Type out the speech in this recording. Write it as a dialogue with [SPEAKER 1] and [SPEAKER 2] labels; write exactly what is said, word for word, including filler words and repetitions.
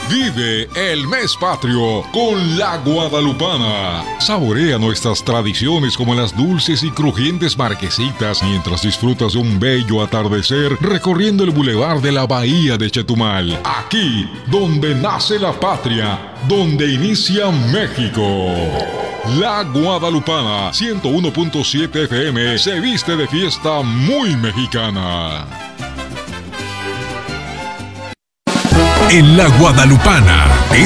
[SPEAKER 1] Vive el mes patrio con la Guadalupana. Saborea nuestras tradiciones como las dulces y crujientes marquesitas mientras disfrutas de un bello atardecer recorriendo el bulevar de la Bahía de Chetumal. Aquí, donde nace la patria, donde inicia México. La Guadalupana ciento uno punto siete F M se viste de fiesta muy mexicana.
[SPEAKER 2] En La Guadalupana,